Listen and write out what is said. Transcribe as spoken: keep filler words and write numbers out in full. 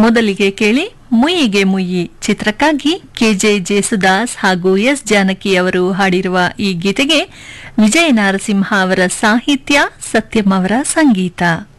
ಮೊದಲಿಗೆ ಕೇಳಿ ಮುಯ್ಯಿಗೆ ಮುಯ್ಯಿ ಚಿತ್ರಕ್ಕಾಗಿ ಕೆಜೆ ಜೇಸುದಾಸ್ ಹಾಗೂ ಎಸ್ ಜಾನಕಿ ಅವರು ಹಾಡಿರುವ ಈ ಗೀತೆಗೆ ವಿಜಯ ನಾರಸಿಂಹ ಅವರ ಸಾಹಿತ್ಯ, ಸತ್ಯಂ ಅವರ ಸಂಗೀತ.